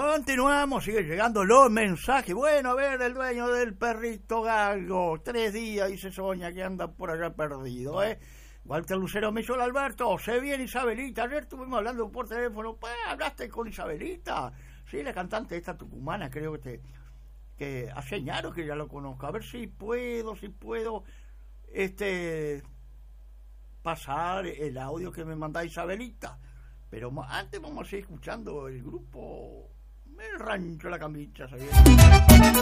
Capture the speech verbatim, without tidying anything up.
Continuamos, sigue llegando los mensajes. Bueno, a ver, el dueño del perrito galgo, tres días, dice Sonia, que anda por allá perdido, ¿eh? Walter Lucero me dijo, Alberto, sé bien Isabelita, ayer estuvimos hablando por teléfono, pues, ¿hablaste con Isabelita? Sí, la cantante esta tucumana, creo que te que a señalo que ya lo conozco, a ver si puedo, si puedo, este, pasar el audio que me manda Isabelita, pero antes vamos a ir escuchando el grupo El Rancho La Cambicha, ¿sabes?